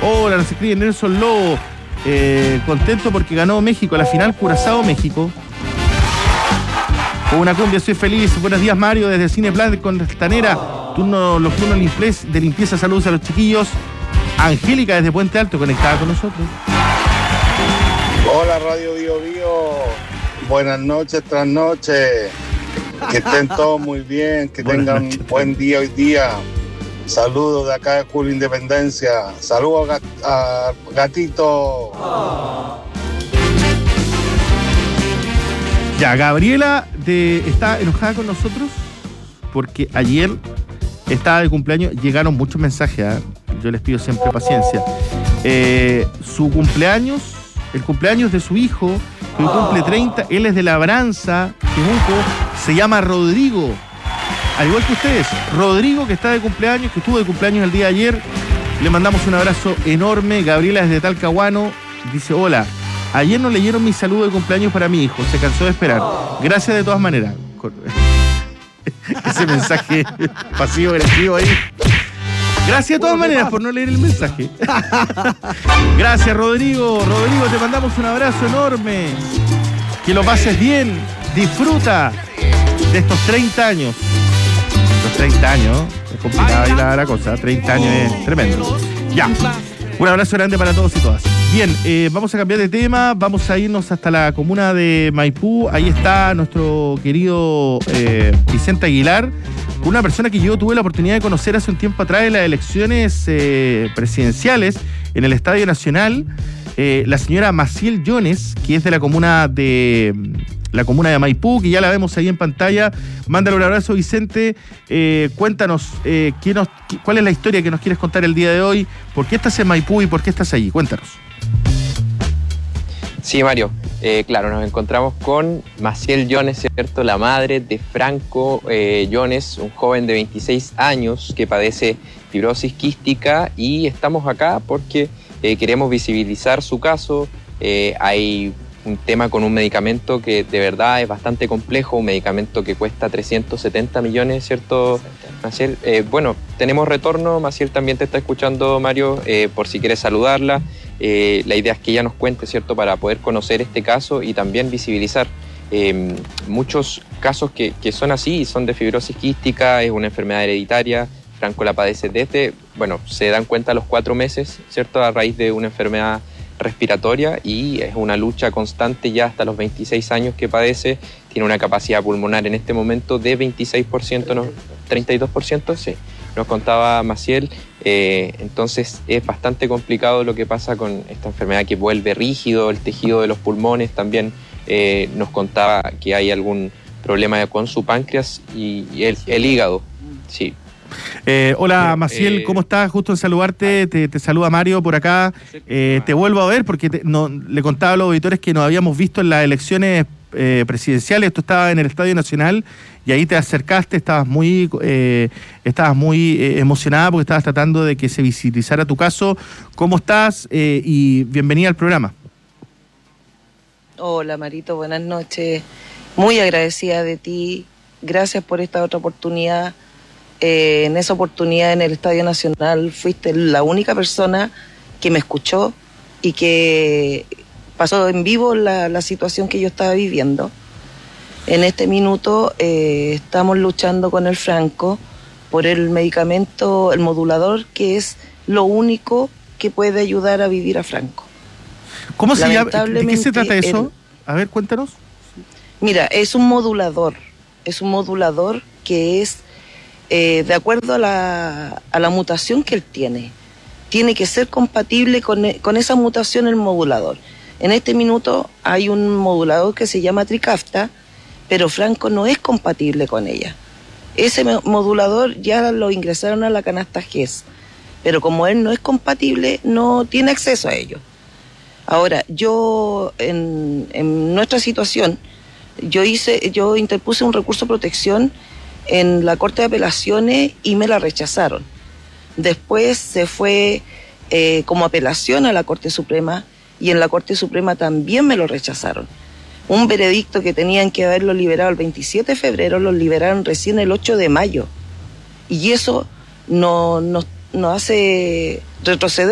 Hola, nos escribe Nelson Lobo. Contento porque ganó México, la final Curazao-México. Con una cumbia, soy feliz. Buenos días, Mario, desde Cineplan con Costanera. Los turnos de limpieza, saludos a los chiquillos. Angélica desde Puente Alto, conectada con nosotros. Hola, Radio Bio Bio. Buenas noches, tras noches. Que estén todos muy bien, que tengan un buen día hoy día. Saludos de acá de Julio Independencia. Saludos a Gatito. Ya, Gabriela está enojada con nosotros porque ayer estaba de cumpleaños. Llegaron muchos mensajes, yo les pido siempre paciencia. Su cumpleaños, el cumpleaños de su hijo, que cumple 30, él es de Labranza, Temuco, se llama Rodrigo. Al igual que ustedes, Rodrigo, que está de cumpleaños, que estuvo de cumpleaños el día de ayer, le mandamos un abrazo enorme. Gabriela desde Talcahuano dice: hola, ayer no leyeron mi saludo de cumpleaños para mi hijo, se cansó de esperar. Gracias de todas maneras. Ese mensaje pasivo-agresivo ahí. Gracias de todas maneras por no leer el mensaje. Gracias, Rodrigo. Rodrigo, te mandamos un abrazo enorme. Que lo pases bien. Disfruta de estos 30 años. Los 30 años, es complicada ahí la cosa. 30 años es tremendo. Ya. Un abrazo grande para todos y todas. Bien, vamos a cambiar de tema. Vamos a irnos hasta la comuna de Maipú. Ahí está nuestro querido Vicente Aguilar, una persona que yo tuve la oportunidad de conocer hace un tiempo atrás en las elecciones presidenciales en el Estadio Nacional. La señora Maciel Jones, que es de la comuna de Maipú, que ya la vemos ahí en pantalla. Mándale un abrazo, Vicente. Cuéntanos cuál es la historia que nos quieres contar el día de hoy. ¿Por qué estás en Maipú y por qué estás allí? Cuéntanos. Sí, Mario. Claro, nos encontramos con Maciel Jones, ¿cierto? La madre de Franco Jones, un joven de 26 años que padece fibrosis quística, y estamos acá porque queremos visibilizar su caso. Hay un tema con un medicamento que de verdad es bastante complejo, un medicamento que cuesta 370 millones, ¿cierto, Maciel? Bueno, tenemos retorno. Maciel también te está escuchando, Mario, por si quieres saludarla. La idea es que ella nos cuente, ¿cierto?, para poder conocer este caso y también visibilizar muchos casos que son así, son de fibrosis quística, es una enfermedad hereditaria. Franco la padece desde, se dan cuenta a los 4 meses, ¿cierto?, a raíz de una enfermedad respiratoria, y es una lucha constante ya hasta los 26 años que padece. Tiene una capacidad pulmonar en este momento de 26%, ¿no? 32%, sí, nos contaba Maciel. Entonces es bastante complicado lo que pasa con esta enfermedad, que vuelve rígido el tejido de los pulmones. También nos contaba que hay algún problema con su páncreas y el hígado, sí. Hola, Maciel, ¿cómo estás? Justo en saludarte, te saluda Mario por acá. Te vuelvo a ver porque le contaba a los auditores que nos habíamos visto en las elecciones presidenciales. Tú estabas en el Estadio Nacional y ahí te acercaste, estabas muy emocionada porque estabas tratando de que se visibilizara tu caso. ¿Cómo estás? Y bienvenida al programa. Hola, Marito, buenas noches. Muy agradecida de ti. Gracias por esta otra oportunidad. En esa oportunidad en el Estadio Nacional fuiste la única persona que me escuchó y que pasó en vivo la situación que yo estaba viviendo. En este minuto estamos luchando con el Franco por el medicamento, el modulador, que es lo único que puede ayudar a vivir a Franco. ¿Cómo se llama? ¿De qué se trata eso? A ver, cuéntanos. Mira, es un modulador que es de acuerdo a la mutación que él tiene. Tiene que ser compatible con esa mutación el modulador. En este minuto hay un modulador que se llama Trikafta, pero Franco no es compatible con ella. Ese modulador ya lo ingresaron a la canasta GES, pero como él no es compatible, no tiene acceso a ello. Ahora, yo en nuestra situación, yo interpuse un recurso de protección en la Corte de Apelaciones y me la rechazaron. Después se fue como apelación a la Corte Suprema, y en la Corte Suprema también me lo rechazaron. Un veredicto que tenían que haberlo liberado el 27 de febrero, lo liberaron recién el 8 de mayo. Y eso nos hace retroceder